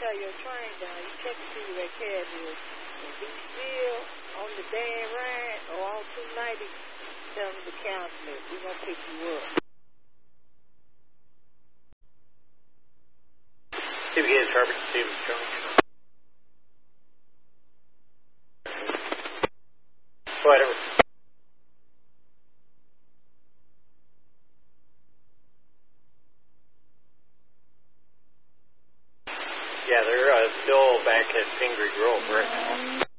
tell your train down, you check to see where that cab is. If he's still on the Dan Ryan or on 290, tell him to cancel it. We're going to pick you up. See if we get a traffic, see if it's coming. Whatever. Yeah, they're still back at Fingry Grove right now.